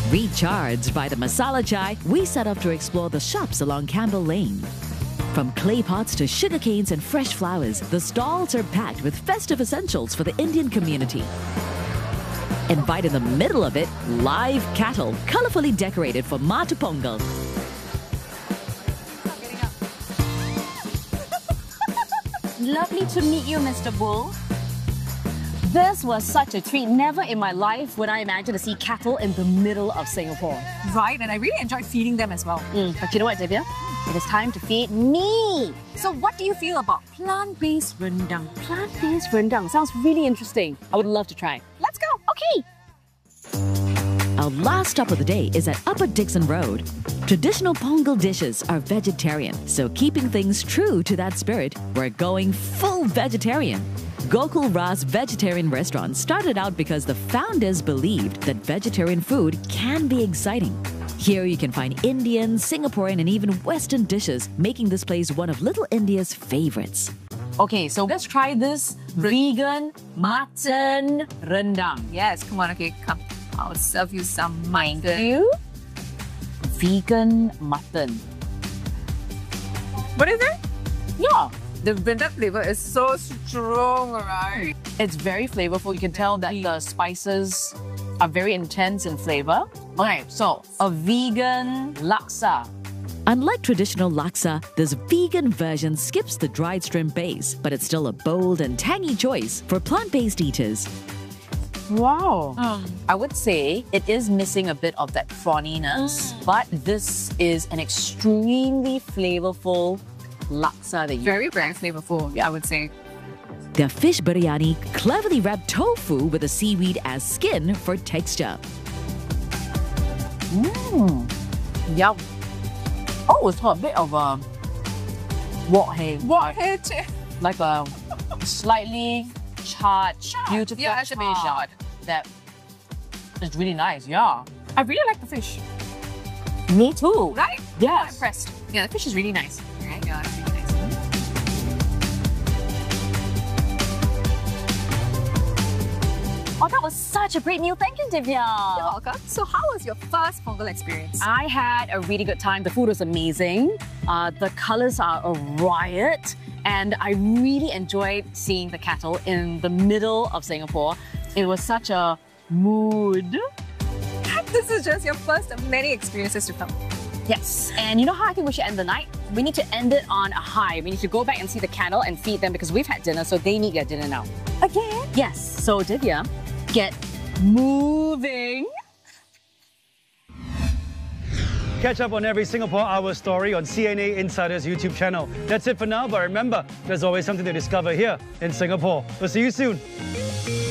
Recharged by the masala chai, we set off to explore the shops along Campbell Lane. From clay pots to sugar canes and fresh flowers, the stalls are packed with festive essentials for the Indian community. And right in the middle of it, live cattle, colorfully decorated for Matu Pongal. Lovely to meet you, Mr. Bull. This was such a treat. Never in my life would I imagine to see cattle in the middle of Singapore. Right, and I really enjoyed feeding them as well. But you know what, Divya? It is time to feed me. So what do you feel about plant-based rendang? Plant-based rendang sounds really interesting. I would love to try. Let's go. Okay. Our last stop of the day is at Upper Dixon Road. Traditional Pongal dishes are vegetarian, so keeping things true to that spirit, we're going full vegetarian. Gokul Ra's vegetarian restaurant started out because the founders believed that vegetarian food can be exciting. Here you can find Indian, Singaporean and even Western dishes, making this place one of Little India's favorites. Okay, so let's try this vegan mutton rendang. Yes, come on, okay, come. I'll serve you some mutton. You? Vegan mutton. What is it? Yeah. The rendang flavor is so strong, right? It's very flavorful. You can tell that the spices are very intense in flavor. Okay, so a vegan laksa. Unlike traditional laksa, this vegan version skips the dried shrimp base, but it's still a bold and tangy choice for plant-based eaters. Wow. I would say it is missing a bit of that prawniness, but this is an extremely flavorful laksa that you... Very flavorful, yeah, I would say. Their fish biryani cleverly wrapped tofu with the seaweed as skin for texture. Yum. Oh, it's got a bit of a wok hei. Like a slightly charred, beautiful Yeah, it should be charred. That is really nice, yeah. I really like the fish. Me too. Right? Yes. I'm impressed. Yeah, the fish is really nice. Right? Yeah, it's really nice. Oh, that was such a great meal. Thank you, Divya. You're welcome. So how was your first Pongal experience? I had a really good time. The food was amazing. The colors are a riot. And I really enjoyed seeing the cattle in the middle of Singapore. It was such a mood. This is just your first of many experiences to come. Yes. And you know how I think we should end the night? We need to end it on a high. We need to go back and see the cattle and feed them because we've had dinner, so they need their dinner now. Again? Yes. So, Divya, get moving. Catch up on every Singapore Hour story on CNA Insider's YouTube channel. That's it for now, but remember, there's always something to discover here in Singapore. We'll see you soon.